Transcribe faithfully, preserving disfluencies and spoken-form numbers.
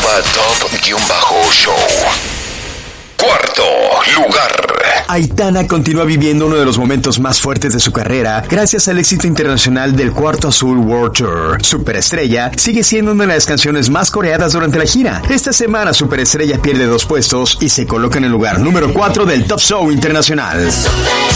arroba top-show. Cuarto lugar. Aitana continúa viviendo uno de los momentos más fuertes de su carrera gracias al éxito internacional del Cuarto Azul World Tour. Superestrella sigue siendo una de las canciones más coreadas durante la gira. Esta semana Superestrella pierde dos puestos y se coloca en el lugar número cuatro del Top Show Internacional.